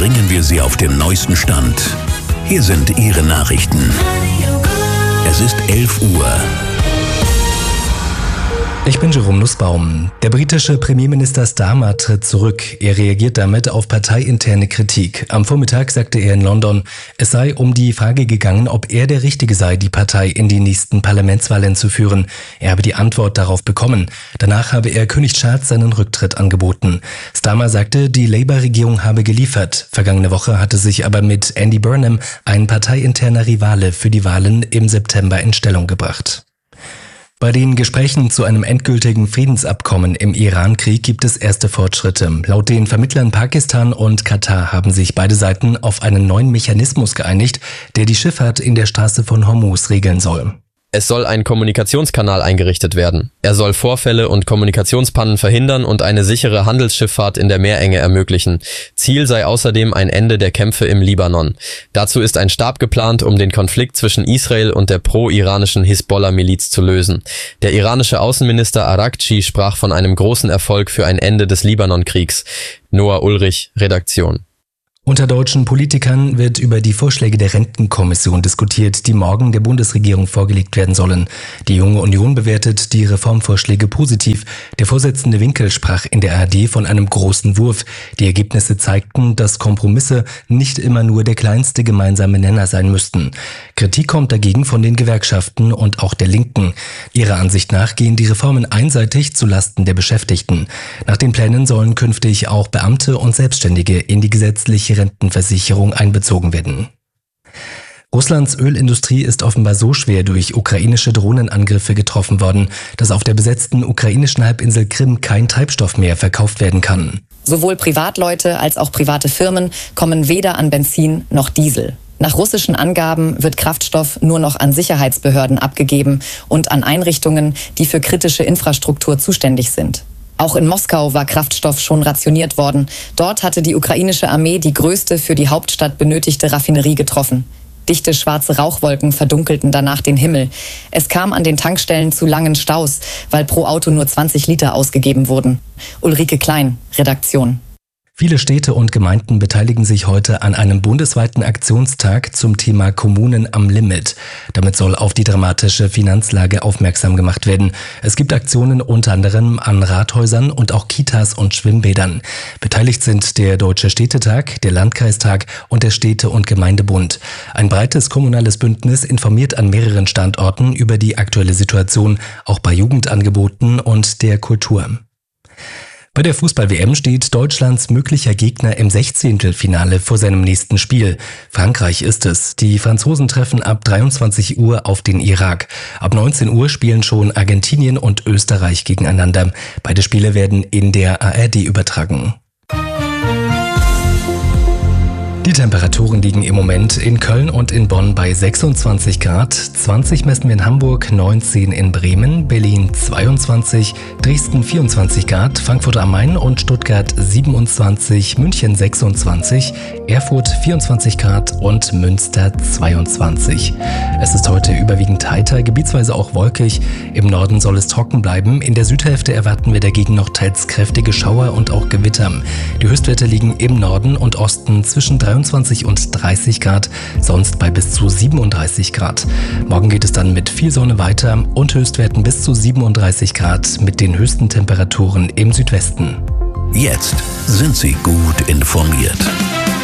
bringen wir Sie auf den neuesten Stand. Hier sind Ihre Nachrichten. Es ist 11 Uhr. Ich bin Jerome Nussbaum. Der britische Premierminister Starmer tritt zurück. Er reagiert damit auf parteiinterne Kritik. Am Vormittag sagte er in London, es sei um die Frage gegangen, ob er der Richtige sei, die Partei in die nächsten Parlamentswahlen zu führen. Er habe die Antwort darauf bekommen. Danach habe er König Charles seinen Rücktritt angeboten. Starmer sagte, die Labour-Regierung habe geliefert. Vergangene Woche hatte sich aber mit Andy Burnham ein parteiinterner Rivale für die Wahlen im September in Stellung gebracht. Bei den Gesprächen zu einem endgültigen Friedensabkommen im Iran-Krieg gibt es erste Fortschritte. Laut den Vermittlern Pakistan und Katar haben sich beide Seiten auf einen neuen Mechanismus geeinigt, der die Schifffahrt in der Straße von Hormuz regeln soll. Es soll ein Kommunikationskanal eingerichtet werden. Er soll Vorfälle und Kommunikationspannen verhindern und eine sichere Handelsschifffahrt in der Meerenge ermöglichen. Ziel sei außerdem ein Ende der Kämpfe im Libanon. Dazu ist ein Stab geplant, um den Konflikt zwischen Israel und der pro-iranischen Hisbollah-Miliz zu lösen. Der iranische Außenminister Araghchi sprach von einem großen Erfolg für ein Ende des Libanon-Kriegs. Noah Ulrich, Redaktion. Unter deutschen Politikern wird über die Vorschläge der Rentenkommission diskutiert, die morgen der Bundesregierung vorgelegt werden sollen. Die Junge Union bewertet die Reformvorschläge positiv. Der Vorsitzende Winkel sprach in der ARD von einem großen Wurf. Die Ergebnisse zeigten, dass Kompromisse nicht immer nur der kleinste gemeinsame Nenner sein müssten. Kritik kommt dagegen von den Gewerkschaften und auch der Linken. Ihrer Ansicht nach gehen die Reformen einseitig zu Lasten der Beschäftigten. Nach den Plänen sollen künftig auch Beamte und Selbstständige in die gesetzliche Rentenversicherung einbezogen werden. Russlands Ölindustrie ist offenbar so schwer durch ukrainische Drohnenangriffe getroffen worden, dass auf der besetzten ukrainischen Halbinsel Krim kein Treibstoff mehr verkauft werden kann. Sowohl Privatleute als auch private Firmen kommen weder an Benzin noch Diesel. Nach russischen Angaben wird Kraftstoff nur noch an Sicherheitsbehörden abgegeben und an Einrichtungen, die für kritische Infrastruktur zuständig sind. Auch in Moskau war Kraftstoff schon rationiert worden. Dort hatte die ukrainische Armee die größte für die Hauptstadt benötigte Raffinerie getroffen. Dichte schwarze Rauchwolken verdunkelten danach den Himmel. Es kam an den Tankstellen zu langen Staus, weil pro Auto nur 20 Liter ausgegeben wurden. Ulrike Klein, Redaktion. Viele Städte und Gemeinden beteiligen sich heute an einem bundesweiten Aktionstag zum Thema Kommunen am Limit. Damit soll auf die dramatische Finanzlage aufmerksam gemacht werden. Es gibt Aktionen unter anderem an Rathäusern und auch Kitas und Schwimmbädern. Beteiligt sind der Deutsche Städtetag, der Landkreistag und der Städte- und Gemeindebund. Ein breites kommunales Bündnis informiert an mehreren Standorten über die aktuelle Situation, auch bei Jugendangeboten und der Kultur. Bei der Fußball-WM steht Deutschlands möglicher Gegner im 16. vor seinem nächsten Spiel. Frankreich ist es. Die Franzosen treffen ab 23 Uhr auf den Irak. Ab 19 Uhr spielen schon Argentinien und Österreich gegeneinander. Beide Spiele werden in der ARD übertragen. Die Temperaturen liegen im Moment in Köln und in Bonn bei 26 Grad, 20 messen wir in Hamburg, 19 in Bremen, Berlin 22, Dresden 24 Grad, Frankfurt am Main und Stuttgart 27, München 26, Erfurt 24 Grad und Münster 22. Es ist heute überwiegend heiter, gebietsweise auch wolkig. Im Norden soll es trocken bleiben. In der Südhälfte erwarten wir dagegen noch teils kräftige Schauer und auch Gewitter. Die Höchstwerte liegen im Norden und Osten zwischen 23 und 30 Grad, sonst bei bis zu 37 Grad. Morgen geht es dann mit viel Sonne weiter und Höchstwerten bis zu 37 Grad mit den höchsten Temperaturen im Südwesten. Jetzt sind Sie gut informiert.